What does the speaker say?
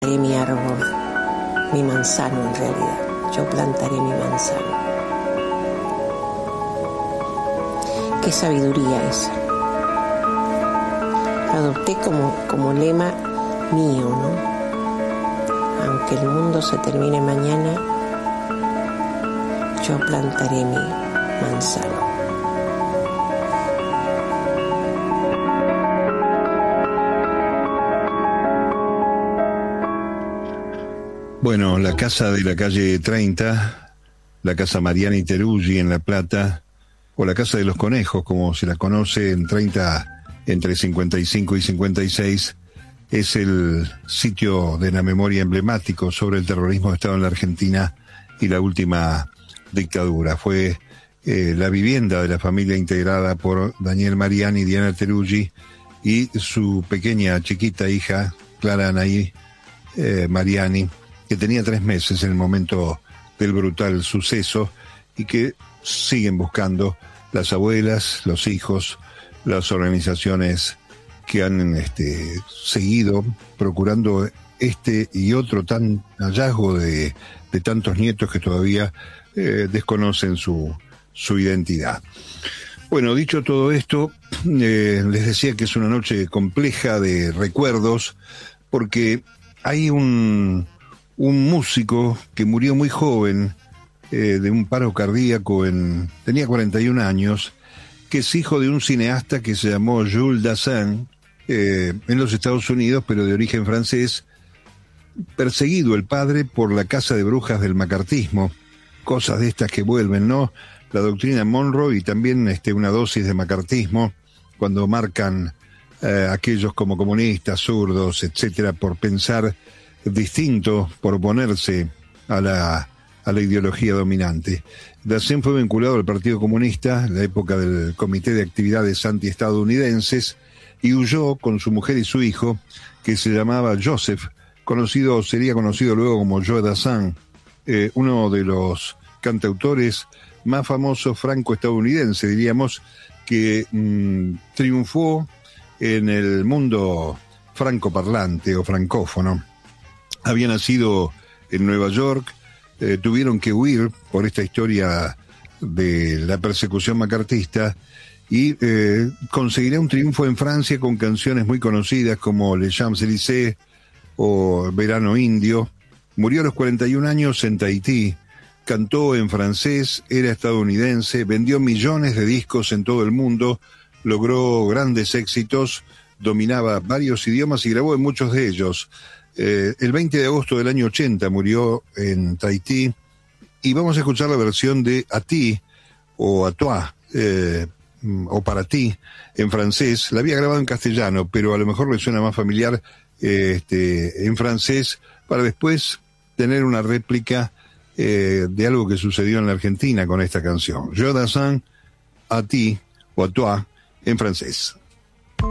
mi árbol, mi manzano en realidad. Yo plantaré mi manzano. Qué sabiduría esa. La adopté como lema mío, ¿no? Aunque el mundo se termine mañana, yo plantaré mi manzano. Bueno, la casa de la calle 30, la casa Mariani Teruggi en La Plata, o la casa de los conejos, como se la conoce en 30, entre 55 y 56, es el sitio de la memoria emblemático sobre el terrorismo de Estado en la Argentina y la última dictadura. Fue la vivienda de la familia integrada por Daniel Mariani, Diana Teruggi y su pequeña chiquita hija, Clara Anaí Mariani, que tenía 3 meses en el momento del brutal suceso y que siguen buscando las abuelas, los hijos, las organizaciones que han seguido procurando este y otro tan hallazgo de tantos nietos que todavía desconocen su identidad. Bueno, dicho todo esto, les decía que es una noche compleja de recuerdos porque hay un músico que murió muy joven de un paro cardíaco, tenía 41 años, que es hijo de un cineasta que se llamó Jules Dassin, en los Estados Unidos, pero de origen francés, perseguido el padre por la casa de brujas del macartismo, cosas de estas que vuelven, ¿no? La doctrina Monroe y también una dosis de macartismo, cuando marcan aquellos como comunistas, zurdos, etcétera, por pensar distinto, por oponerse a la ideología dominante. Dassin fue vinculado al Partido Comunista en la época del Comité de Actividades Antiestadounidenses y huyó con su mujer y su hijo, que se llamaba Joseph, sería conocido luego como Joe Dassin, uno de los cantautores más famosos franco-estadounidenses, diríamos, que triunfó en el mundo francoparlante o francófono. Había nacido en Nueva York, tuvieron que huir por esta historia de la persecución macartista y conseguirá un triunfo en Francia con canciones muy conocidas como Les Champs-Élysées o Verano Indio. Murió a los 41 años en Tahití, cantó en francés, era estadounidense, vendió millones de discos en todo el mundo, logró grandes éxitos, dominaba varios idiomas y grabó en muchos de ellos. El 20 de agosto del año 80 murió en Tahití y vamos a escuchar la versión de A ti o A toi o Para ti en francés. La había grabado en castellano, pero a lo mejor le suena más familiar en francés, para después tener una réplica de algo que sucedió en la Argentina con esta canción. Joe Dassin, A ti o A toi en francés.